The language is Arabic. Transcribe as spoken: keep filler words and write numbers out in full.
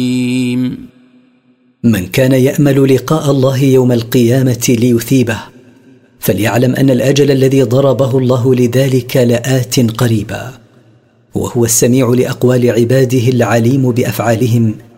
من كان يأمل لقاء الله يوم القيامة ليثيبه فليعلم أن الأجل الذي ضربه الله لذلك لآت قريبا، وهو السميع لأقوال عباده العليم بأفعالهم